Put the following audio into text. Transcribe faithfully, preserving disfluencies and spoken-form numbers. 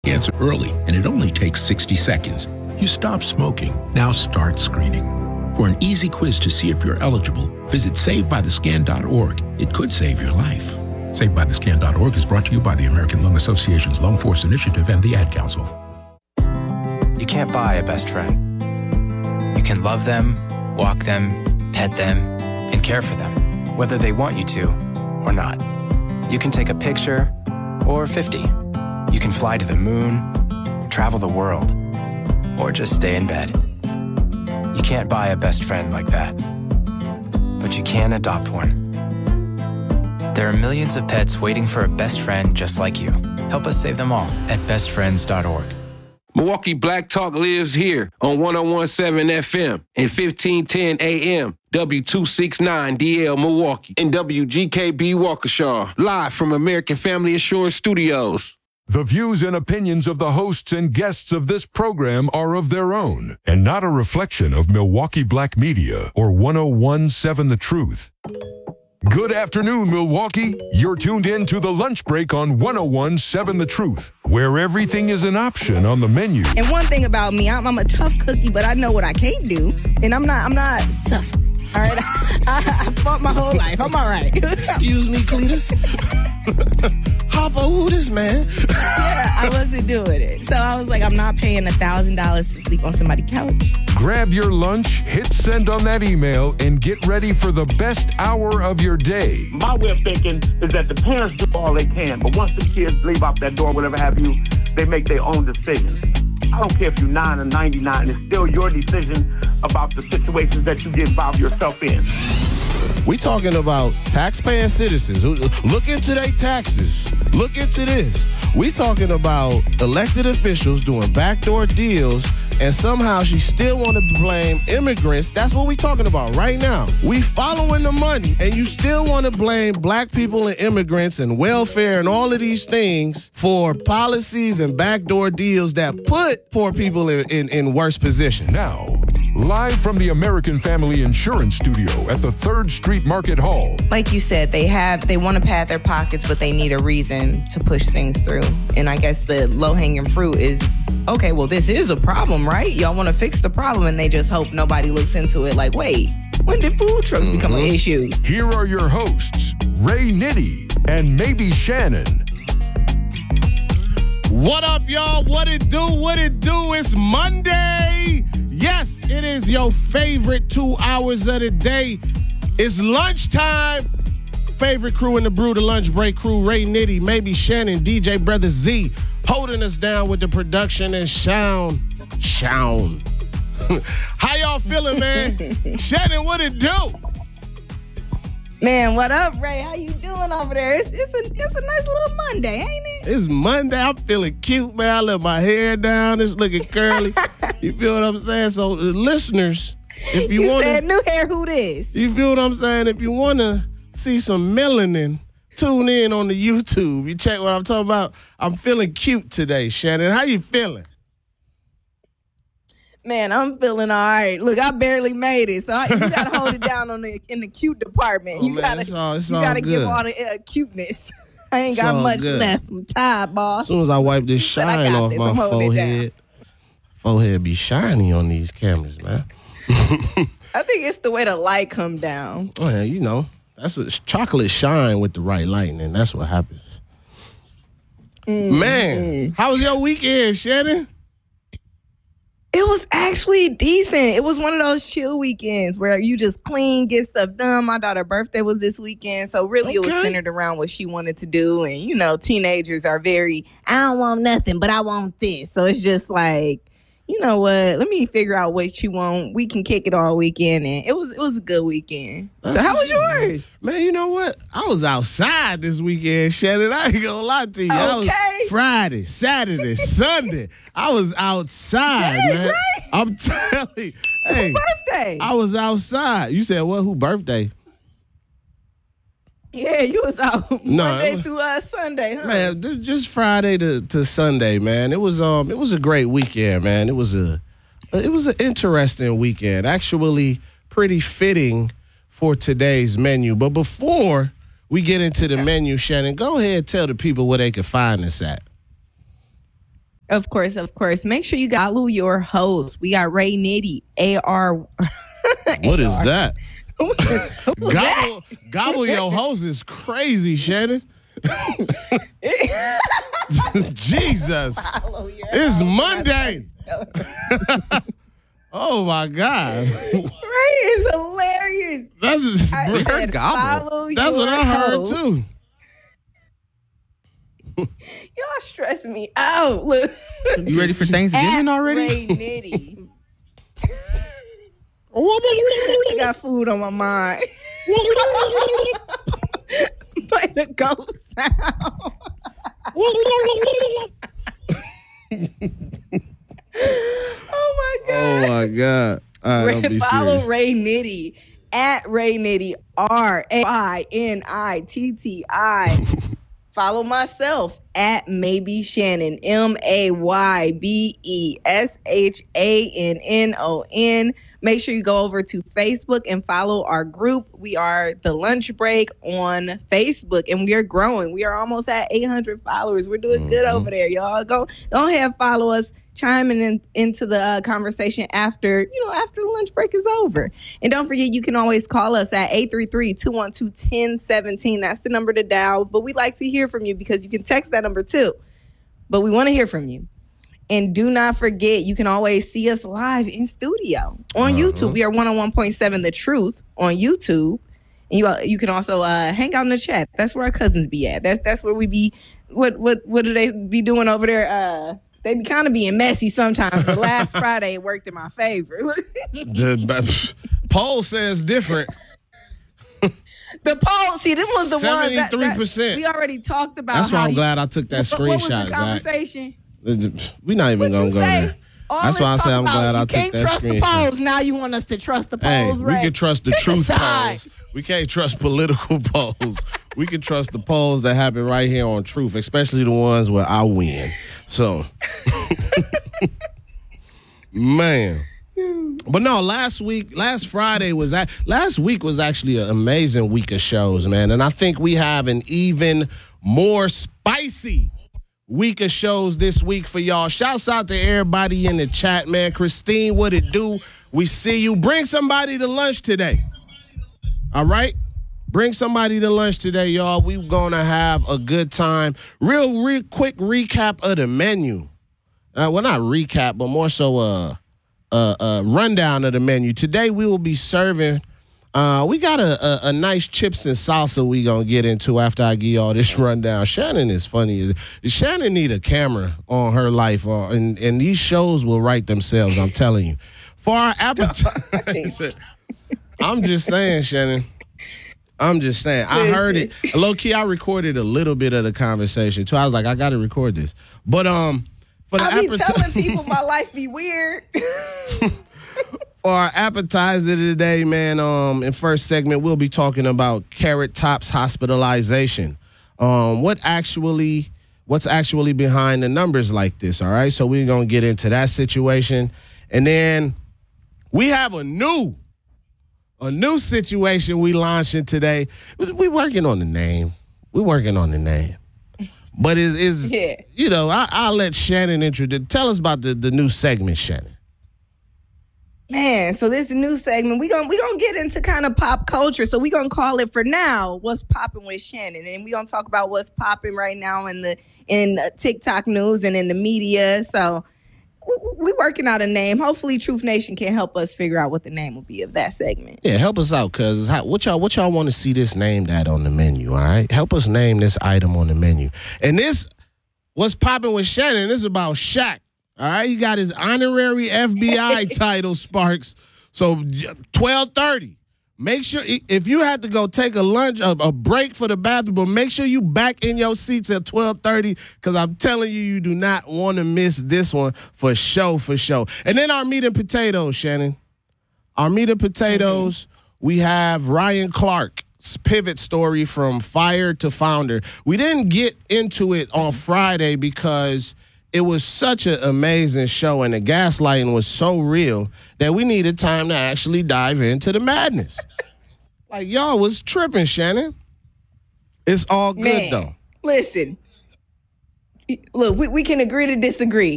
Answer early, and it only takes sixty seconds. You stop smoking. Now start screening. For an easy quiz to see if you're eligible, visit save by the scan dot org. It could save your life. save by the scan dot org is brought to you by the American Lung Association's Lung Force Initiative and the Ad Council. You can't buy a best friend. You can love them, walk them, pet them, and care for them, whether they want you to or not. You can take a picture or fifty. You can fly to the moon, travel the world, or just stay in bed. You can't buy a best friend like that, but you can adopt one. There are millions of pets waiting for a best friend just like you. Help us save them all at best friends dot org. Milwaukee Black Talk lives here on one oh one point seven F M and fifteen ten A M, W two sixty-nine D L Milwaukee, and W G K B Waukesha, live from American Family Assurance Studios. The views and opinions of the hosts and guests of this program are of their own and not a reflection of Milwaukee Black Media or one oh one point seven The Truth. Good afternoon, Milwaukee. You're tuned in to The Lunch Break on one oh one point seven The Truth, where everything is an option on the menu. And one thing about me, I'm, I'm a tough cookie, but I know what I can't do, and I'm not I'm not suffering. All right, I, I fought my whole life. I'm all right. Excuse me, Cletus. Hopper, who this man? Yeah, I wasn't doing it. So I was like, I'm not paying a thousand dollars to sleep on somebody's couch. Grab your lunch, hit send on that email, and get ready for the best hour of your day. My way of thinking is that the parents do all they can, but once the kids leave out that door, whatever have you, they make their own decisions. I don't care if you're nine or ninety-nine, it's still your decision about the situations that you get involved yourself in. We talking about taxpaying citizens. Look into their taxes. Look into this. We talking about elected officials doing backdoor deals, and somehow she still want to blame immigrants. That's what we talking about right now. We following the money, and you still want to blame black people and immigrants and welfare and all of these things for policies and backdoor deals that put poor people in, in, in worse position. Now, live from the American Family Insurance Studio at the third Street Market Hall. Like you said, they have they want to pad their pockets, but they need a reason to push things through. And I guess the low-hanging fruit is, okay, well, this is a problem, right? Y'all want to fix the problem, and they just hope nobody looks into it like, wait, when did food trucks mm-hmm. become an issue? Here are your hosts, Ray Nitty and maybe Shannon. What up, y'all? What it do? What it do? It's Monday. Yes, it is your favorite two hours of the day. It's lunchtime. Favorite crew in the brew, the lunch break crew, Ray Nitty, maybe Shannon, D J Brother Z, holding us down with the production and sound. Sound. How y'all feeling, man? Shannon, what it do? Man, what up, Ray? How you doing over there? It's, it's, a, it's a nice little Monday, ain't it? It's Monday. I'm feeling cute, man. I let my hair down. It's looking curly. You feel what I'm saying? So, uh, listeners, if you, you want said new hair, who this? You feel what I'm saying? If you want to see some melanin, tune in on the YouTube. You check what I'm talking about. I'm feeling cute today, Shannon. How you feeling? Man, I'm feeling all right. Look, I barely made it, so I, you got to hold it down on the in the cute department. Oh, you man, gotta, it's all, it's you all gotta good. give all the uh, cuteness. I ain't It's got all much good. left. I'm tired, boss. As soon as I wipe this But I shine got off this. my I'm holding it down. forehead, forehead be shiny on these cameras, man. I think it's the way the light come down. Oh, yeah, you know, that's what chocolate shine with the right lighting. That's what happens. Mm-hmm. Man, how was your weekend, Shannon? It was actually decent. It was one of those chill weekends where you just clean, get stuff done. My daughter's birthday was this weekend, so really okay. It was centered around what she wanted to do. And, you know, teenagers are very, I don't want nothing, but I want this. So it's just like, you know what? Let me figure out what you want. We can kick it all weekend, and it was it was a good weekend. That's so how was yours? Man, you know what? I was outside this weekend, Shannon. I ain't gonna lie to you. Okay. I was Friday, Saturday, Sunday. I was outside, Dang, man. right? I'm telling you. Hey, Who birthday? I was outside. You said what? Who birthday? Yeah, you was out No, Monday was, through uh, Sunday, huh? Man, just Friday to, to Sunday, man. It was um, it was a great weekend, man. It was a, it was an interesting weekend. Actually, pretty fitting for today's menu. But before we get into the menu, Shannon, go ahead and tell the people where they can find us at. Of course, of course. Make sure you follow your host. We got Ray Nitty, A R. What is that? Gobble, gobble your host is crazy, Shannon. Jesus. It's Monday. Oh my God. Ray is hilarious. That's just, I said, gobble. follow That's your what I heard host. too. Y'all stress me out. Look. You ready for Thanksgiving At already? Ray Nitty. I got food on my mind. Play the ghost sound. Oh my God. Oh my God. All right, don't be Follow serious. Ray Nitty at Ray Nitty, R A I N I T T I. Follow myself at Maybe Shannon, M A Y B E S H A N N O N. Make sure you go over to Facebook and follow our group. We are The Lunch Break on Facebook, and we are growing. We are almost at eight hundred followers. We're doing good over there, y'all. Go, go ahead, follow us. Chiming in, into the uh, conversation after, you know, after the lunch break is over. And don't forget, you can always call us at eight three three, two one two, one zero one seven. That's the number to dial. But we like to hear from you because you can text that number too. But we want to hear from you. And do not forget, you can always see us live in studio on uh-huh. YouTube. We are one oh one point seven The Truth on YouTube. And you you can also uh, hang out in the chat. That's where our cousins be at. That's that's where we be. What what what do they be doing over there? Uh, They be kind of being messy sometimes, but last Friday it worked in my favor. The poll says different. The poll, see, them was the ones that, seventy-three percent. that we already talked about. That's why how I'm you, glad I took that what, screenshot, what was the Zach. conversation? We're not even What'd going you to go say? there. All That's this why I talk say I'm about glad you I took can't that trust the screenshot. polls. Now you want us to trust the Hey, polls, we right? can trust the Pick a truth side. polls. We can't trust political polls. We can trust the polls that happen right here on Truth, especially the ones where I win. So, man. But no, last week, last Friday was that. Last week was actually an amazing week of shows, man. And I think we have an even more spicy week of shows this week for y'all. Shouts out to everybody in the chat, man. Christine, what it do? We see you. Bring somebody to lunch today. All right? Bring somebody to lunch today, y'all. We're going to have a good time. Real, real quick recap of the menu. Uh, well, not recap, but more so a, a, a rundown of the menu. Today, we will be serving, uh, we got a, a, a nice chips and salsa we going to get into after I give y'all this rundown. Shannon is funny. Shannon need a camera on her life, uh, and, and these shows will write themselves, I'm telling you. For our appetizer, I'm just saying, Shannon. I'm just saying. I heard it. Low key, I recorded a little bit of the conversation too. I was like, I got to record this. But um, for the I be appetizer, telling people my life be weird. for our appetizer today, man. Um, in first segment, we'll be talking about Carrot Top's hospitalization. Um, what actually, what's actually behind the numbers like this? All right, so we're gonna get into that situation, and then we have a new. A new situation we launching today. We working on the name. We working on the name. But it is, yeah. you know, I, I'll let Shannon introduce. Tell us about the, the new segment, Shannon. Man, so this is a new segment. We're gonna we gonna get into kind of pop culture. So we're gonna call it for now, What's Popping with Shannon. And we're gonna talk about what's popping right now in the in uh, TikTok news and in the media. So we working out a name. Hopefully, Truth Nation can help us figure out what the name will be of that segment. Yeah, help us out, cuz what y'all what y'all want to see this named at on the menu, all right? Help us name this item on the menu. And this, what's popping with Shannon, this is about Shaq, all right? You got his honorary F B I title, Sparks. So twelve thirty. Make sure, if you have to go take a lunch, a, a break for the bathroom, but make sure you back in your seats at twelve thirty, because I'm telling you, you do not want to miss this one for show, for show. And then our meat and potatoes, Shannon. Our meat and potatoes, mm-hmm. we have Ryan Clark's pivot story from fire to founder. We didn't get into it on Friday because it was such an amazing show and the gaslighting was so real that we needed time to actually dive into the madness. Like, y'all was tripping, Shannon. It's all good, Man, though. Listen, look, we, we can agree to disagree.